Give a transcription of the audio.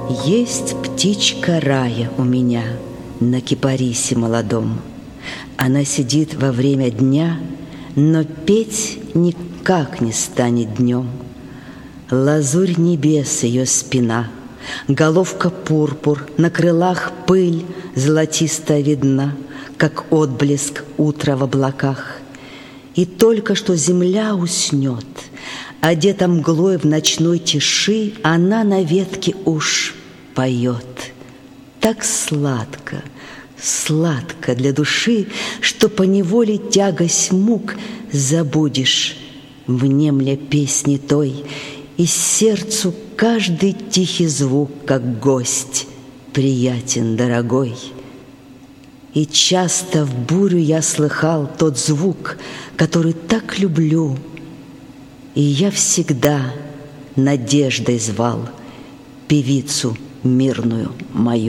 Есть птичка рая у меня на кипарисе молодом. Она сидит во время дня, но петь никак не станет днем. Лазурь небес ее спина, головка пурпур, на крылах пыль золотистая видна, как отблеск утра в облаках. И только что земля уснет, одета мглой в ночной тиши, она на ветке уж поет. Так сладко, сладко для души, что поневоле тягость мук забудешь, внемля песни той, и сердцу каждый тихий звук, как гость, приятен, дорогой. И часто в бурю я слыхал тот звук, который так люблю, и я всегда надеждой звал певицу мирную мою.